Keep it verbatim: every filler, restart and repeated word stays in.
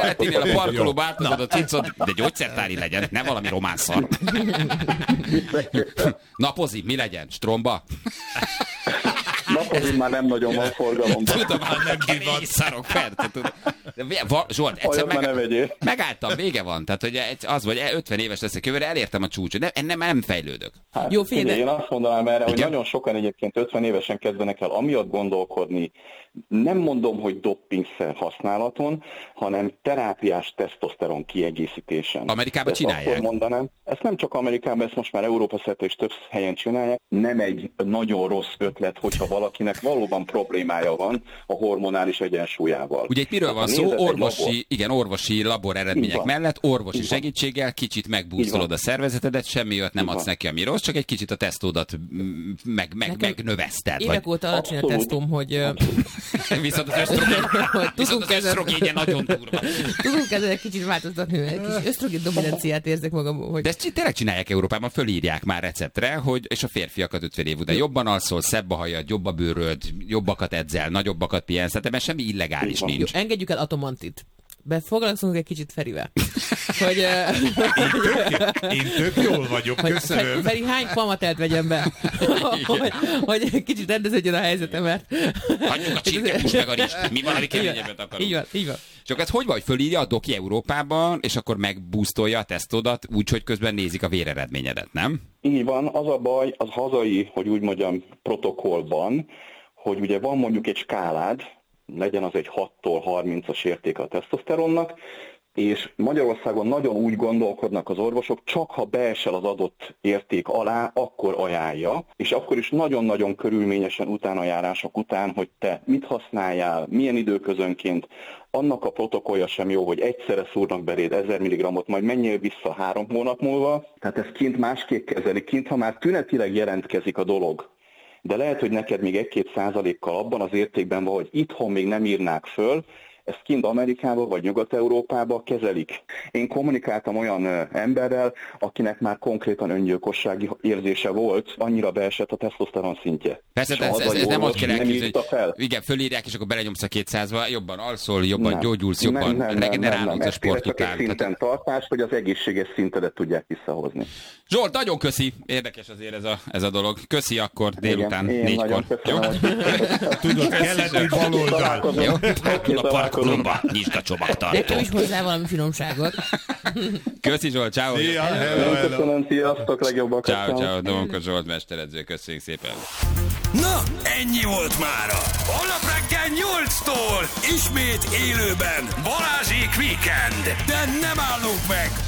Valettinél a parkolóba átadod a cincot, de gyógyszertári legyen, ne valami román szar. Napozik, mi legyen? Stromba? Napozik már nem nagyon van forgalomban. Tudom, már nem kevés szarok, persze. Zsolt, egyszer meg, megálltam, vége van. Tehát, hogy az vagy, ötven éves leszek jövőre, elértem a csúcsot. Nem, nem, nem fejlődök. Hát, jó, fél, én azt mondanám erre, hogy nagyon sokan egyébként ötven évesen kezdenek el amiatt gondolkodni, nem mondom, hogy dopingszer használaton, hanem terápiás tesztoszteron kiegészítésen. Amerikában ezt csinálják? Akkor mondanám, ezt nem csak Amerikában, ezt most már Európa szerte és több helyen csinálják. Nem egy nagyon rossz ötlet, hogyha valakinek valóban problémája van a hormonális egyensúlyával. Ugye itt miről van szó? Orvosi, igen, orvosi labor eredmények mellett, orvosi Így segítséggel kicsit megbúszolod a szervezetedet, semmi olyat nem adsz neki, ami rossz, csak egy kicsit a tesztódat meg, meg, megnöveszted. Évek óta alacsony a tesztom, hogy... Viszont az ösztrogén, viszont az ösztrogénje nagyon durva. Tudunk ezzel egy kicsit változtatni, egy kis ösztrogén dominanciát érzek magam. Hogy... De ezt tényleg csinálják Európában, fölírják már receptre, hogy, és a férfiakat ötven év után jobban alszol, szebb a hajad, jobb a bőröd, jobbakat edzel, nagyobbakat pihensz, tehát ebben semmi illegális nincs. Engedjük el Atomantit. Befoglalkozunk egy kicsit Ferivel. Hogy, én, tök, én tök jól vagyok, hogy köszönöm. Feri, hány pamatent vegyem be? hogy, hogy kicsit rendeződjön a helyzetem, mert... Hagyjuk a csirkepust meg a rizst. Mi valami keményebbet akarunk. Így van, így van. Csak ez hogy vagy? Fölírja a doki Európában, és akkor megbusztolja a tesztodat úgy, hogy közben nézik a véreredményedet, nem? Így van. Az a baj, az hazai, hogy úgy mondjam, protokollban, hogy ugye van mondjuk egy skálád, legyen az egy hattól harmincas értéke a tesztoszteronnak, és Magyarországon nagyon úgy gondolkodnak az orvosok, csak ha beesel az adott érték alá, akkor ajánlja, és akkor is nagyon-nagyon körülményesen utánajárások után, hogy te mit használjál, milyen időközönként, annak a protokollja sem jó, hogy egyszerre szúrnak beléd ezer milligrammot, majd menjél vissza három hónap múlva, tehát ez kint másképp kezelik, kint ha már tünetileg jelentkezik a dolog, de lehet, hogy neked még egy-két százalékkal abban az értékben van, hogy itthon még nem írnák föl, ezt kint Amerikában vagy Nyugat-Európában kezelik. Én kommunikáltam olyan emberrel, akinek már konkrétan öngyilkossági érzése volt, annyira beesett a tesztoszteron szintje. Persze, ez, ez, ez nem ott kell elképzelni, hogy igen, fölírják, és akkor belenyomsz a kétszázba, jobban alszol, jobban nem, gyógyulsz, jobban regenerálódsz a sport után. Ez szinten tartás, hogy az egészséges szintedet tudják visszahozni. Zsolt, nagyon köszi. Érdekes azért ez a, ez a dolog. Köszi akkor délután igen, négykor. Jó? Tudod, keleti baloldal. Jó? Parkol a parkolóba, nyisd a csomagtartó. Nekem is hozzá valami finomságot. Köszi Zsolt, ciao. Szia, hello, hello. Köszönöm, sziasztok, legjobbakat. Ciao, ciao, Domonkos Zsolt mesteredző, köszönjük szépen. Na, ennyi volt mára. Holnap reggel nyolctól ismét élőben Balázsék Weekend. De nem állunk meg,